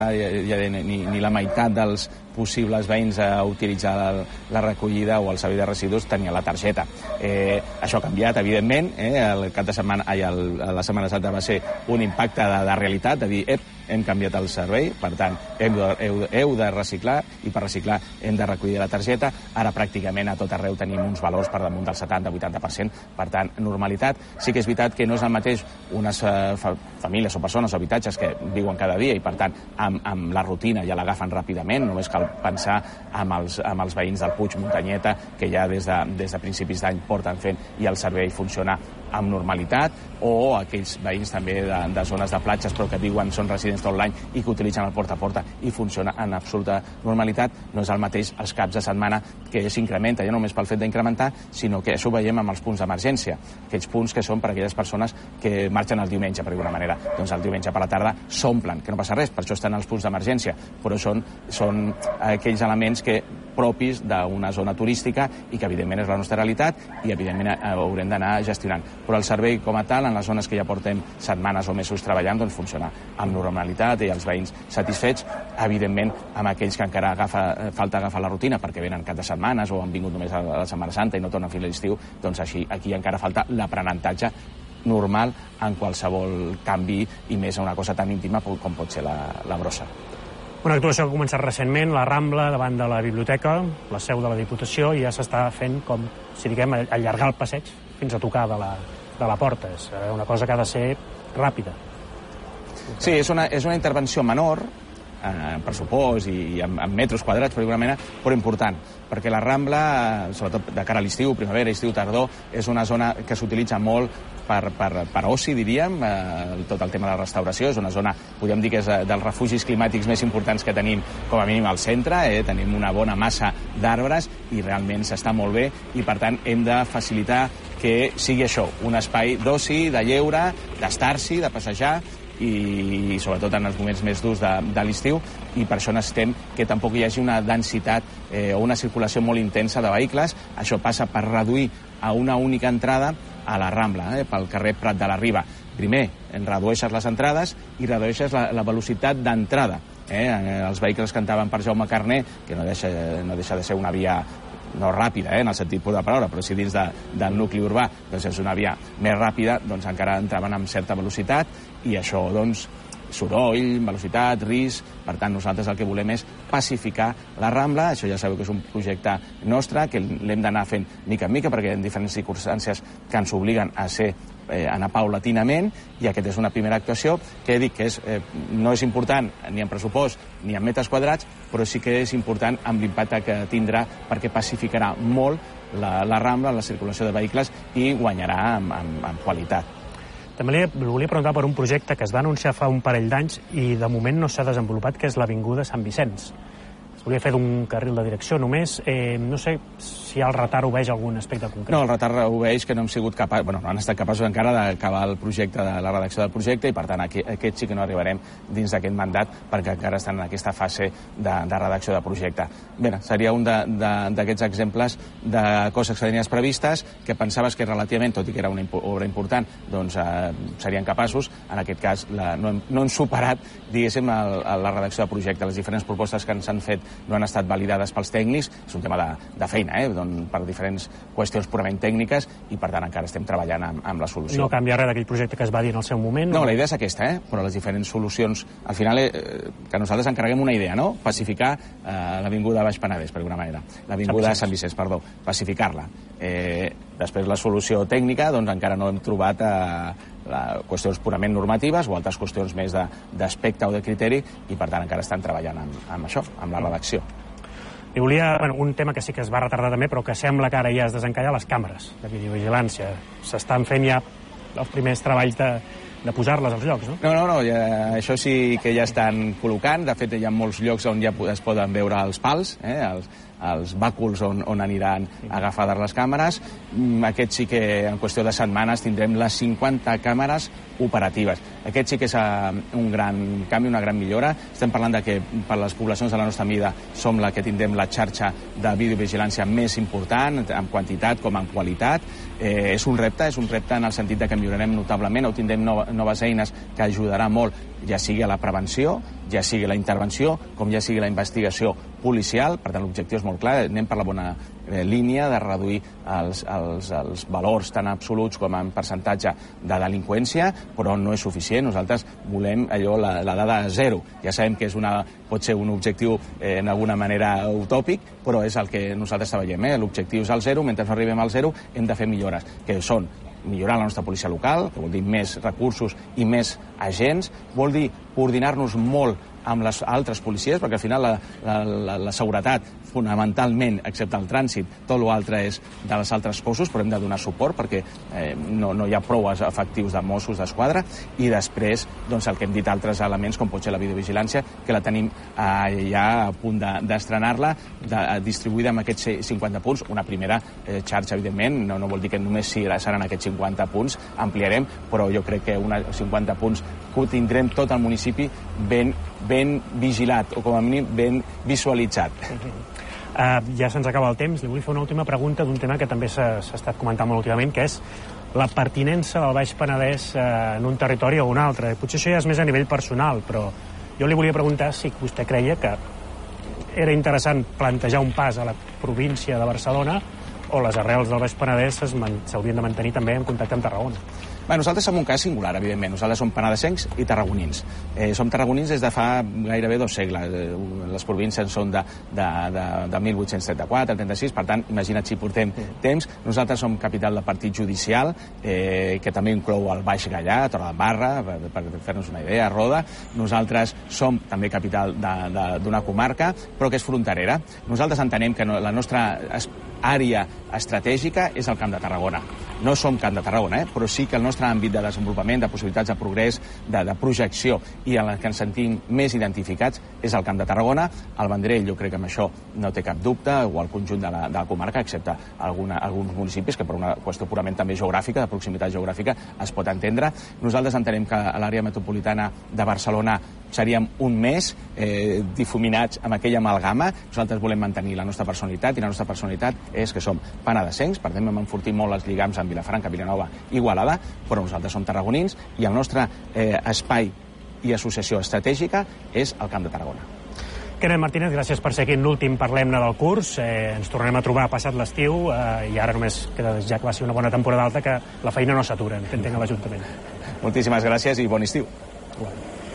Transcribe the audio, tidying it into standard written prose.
ni la meitat dels possibles veïns a utilitzar la recollida o el servei de residus tenia la targeta. Això ha canviat, evidentment. El cap de setmana, la Setmana Santa va ser un impacte de realitat, de dir, hem canviat el servei, per tant, heu de reciclar, i per reciclar hem de recollir la targeta. Ara pràcticament a tot arreu tenim uns valors per damunt del 70-80%, per tant, normalitat. Sí que és veritat que no és el mateix unes famílies o persones o habitatges que viuen cada dia i, per tant, amb la rutina ja l'agafen ràpidament. Només cal pensar amb els veïns del Puig Muntanyeta, que ja des de principis d'any porten fent i el servei funciona amb normalitat, o aquells veïns també de zones de platges però que diuen són residents tot l'any i que utilitzen el porta a porta i funciona en absoluta normalitat. No és el mateix els caps de setmana, que s'incrementa ja només pel fet d'incrementar, sinó que això ho veiem amb els punts d'emergència, aquells punts que són per a aquelles persones que marxen el diumenge, per alguna manera. Doncs el diumenge per la tarda s'omplen, que no passa res, per això estan els punts d'emergència, però són aquells elements propis d'una zona turística i que evidentment és la nostra realitat i evidentment haurem d'anar gestionant. Però el servei com a tal, en les zones que ja portem setmanes o mesos treballant, doncs funciona amb normalitat i els veïns satisfets, evidentment amb aquells que encara falta agafar la rutina perquè venen cap de setmanes o han vingut només a la Setmana Santa i no tornen fins a l'estiu, doncs aquí encara falta l'aprenentatge normal en qualsevol canvi i més a una cosa tan íntima com pot ser la brossa. Una actuació que ha començat recentment, la Rambla, davant de la biblioteca, la seu de la Diputació, i ja s'està fent com, si diguem, allargar el passeig fins a tocar de la porta. És una cosa que ha de ser ràpida. Sí, és una intervenció menor, en pressupost i en metres quadrats, per alguna manera, però important, perquè la Rambla, sobretot de cara a l'estiu, primavera, estiu, tardor, és una zona que s'utilitza molt per oci, diríem, tot el tema de la restauració. És una zona, podríem dir que és dels refugis climàtics més importants que tenim, com a mínim al centre. Tenim una bona massa d'arbres i realment s'està molt bé i, per tant, hem de facilitar que sigui això, un espai d'oci, de lleure, d'estar-s'hi, de passejar, i sobretot en els moments més durs de l'estiu, i per això necessitem que tampoc hi hagi una densitat o una circulació molt intensa de vehicles. Això passa per reduir a una única entrada a la Rambla, pel carrer Prat de la Riba. Primer, redueixes les entrades i redueixes la velocitat d'entrada. Els vehicles que entraven per Jaume Carner, que no deixa de ser una via no ràpida, en el sentit pur de la paraula, però si dins del nucli urbà doncs és una via més ràpida, doncs encara entraven amb certa velocitat, i això, doncs, soroll, velocitat, risc. Per tant, nosaltres el que volem és pacificar la Rambla. Això ja sabeu que és un projecte nostre, que l'hem d'anar fent mica en mica, perquè hi ha diferents circumstàncies que ens obliguen a anar paulatinament, i aquesta és una primera actuació que he dit que no és important ni en pressupost ni en metres quadrats, però sí que és important amb l'impacte que tindrà, perquè pacificarà molt la Rambla, la circulació de vehicles, i guanyarà en qualitat. També li volia preguntar per un projecte que es va anunciar fa un parell d'anys i de moment no s'ha desenvolupat, que és l'Avinguda Sant Vicenç. Es volia fer d'un carril de direcció només. No sé si el retard obeeix algun aspecte concret. No, el retard obeeix que no hem sigut capaços, no han estat capaços encara d'acabar el projecte, de la redacció del projecte, i per tant aquest sí que no arribarem dins d'aquest mandat, perquè encara estan en aquesta fase de redacció de projecte. Bé, seria un d'aquests exemples de coses que tenien previstes, que pensaves que relativament, tot i que era una obra important, doncs serien capaços. En aquest cas no hem superat, diguéssim, la redacció de projecte. Les diferents propostes que ens han fet no han estat validades pels tècnics. És un tema de feina, per diferents qüestions purament tècniques, i per tant encara estem treballant amb la solució. No canvia res d'aquell projecte que es va dir en el seu moment? No, la idea és aquesta, però les diferents solucions, al final, que nosaltres encarreguem una idea, no? Pacificar l'avinguda Baix Penedès, per alguna manera. L'avinguda Sant Vicenç, perdó, pacificar-la. Després la solució tècnica, doncs encara no hem trobat qüestions purament normatives o altres qüestions més d'aspecte o de criteri, i per tant encara estan treballant amb això, amb la redacció. I volia, un tema que sí que es va retardar també, però que sembla que ara ja es desencalla, les càmeres de videovigilància. S'estan fent ja els primers treballs de posar-les als llocs, no? No, això sí que ja estan col·locant. De fet, hi ha molts llocs on ja es poden veure els pals, els bàculs on aniran agafades les càmeres. Aquest sí que en qüestió de setmanes tindrem les 50 càmeres operatives. Aquest sí que és un gran canvi, una gran millora. Estem parlant de que per les poblacions de la nostra mida som la que tindrem la xarxa de videovigilància més important, en quantitat com en qualitat. És un repte en el sentit que millorarem notablement, o tindrem noves eines que ajudarà molt ja sigui a la prevenció, ja sigui la intervenció, com ja sigui la investigació policial. Per tant, l'objectiu és molt clar, anem per la bona línia de reduir els valors tan absoluts com en percentatge de delinqüència, però no és suficient. Nosaltres volem allò, la dada zero. Ja sabem que pot ser un objectiu en alguna manera utòpic, però és el que nosaltres treballem. L'objectiu és el zero, mentre no arribem al zero hem de fer millores, que són millorar la nostra policia local, que vol dir més recursos i més agents, vol dir coordinar-nos molt amb les altres policies, perquè al final la seguretat, fonamentalment, excepte el trànsit, tot l'altre és de les altres cossos, però hem de donar suport perquè no hi ha prou efectius de Mossos d'Esquadra, i després el que hem dit altres elements, com pot ser la videovigilància, que la tenim ja a punt d'estrenar-la, distribuïda amb aquests 50 punts, una primera xarxa, evidentment, no vol dir que només seran aquests 50 punts, ampliarem, però jo crec que 50 punts que tindrem tot el municipi ben vigilat, o com a mínim ben visualitzat. Ja se'ns acaba el temps. Li vull fer una última pregunta d'un tema que també s'ha estat comentant molt últimament, que és la pertinença del Baix Penedès en un territori o un altre. Potser això ja és més a nivell personal, però jo li volia preguntar si vostè creia que era interessant plantejar un pas a la província de Barcelona o les arrels del Baix Penedès s'haurien de mantenir també en contacte amb Tarragona. Nosaltres som un cas singular, evidentment. Nosaltres som penedesencs i tarragonins. Som tarragonins des de fa gairebé 2 segles. Les províncies són de 1834-36, per tant, imagina't si portem temps. Nosaltres som capital de partit judicial, que també inclou el Baix Gaià, Torredembarra, per fer-nos una idea, Roda. Nosaltres som també capital d'una comarca, però que és fronterera. Nosaltres entenem que la nostra àrea estratègica és el Camp de Tarragona. No som Camp de Tarragona, però sí que el nostre àmbit de desenvolupament, de possibilitats de progrés, de projecció, i en el que ens sentim més identificats és el Camp de Tarragona. El Vendrell, jo crec que amb això no té cap dubte, o el conjunt de la comarca, excepte alguns municipis, que per una qüestió purament també geogràfica, de proximitat geogràfica, es pot entendre. Nosaltres entenem que a l'àrea metropolitana de Barcelona seríem un mes difuminats amb aquella amalgama. Nosaltres volem mantenir la nostra personalitat, i la nostra personalitat és que som penedesencs, per tant hem enfortit molt els lligams amb Vilafranca, Vilanova i Igualada, però nosaltres som tarragonins i el nostre espai i associació estratègica és el Camp de Tarragona. Kenneth Martínez, gràcies per ser aquí en l'últim Parlem-ne del curs. Ens tornarem a trobar passat l'estiu i ara només queda desitjar que va ser una bona temporada alta, que la feina no s'atura, entenc, a l'Ajuntament. Moltíssimes gràcies i bon estiu. Igual.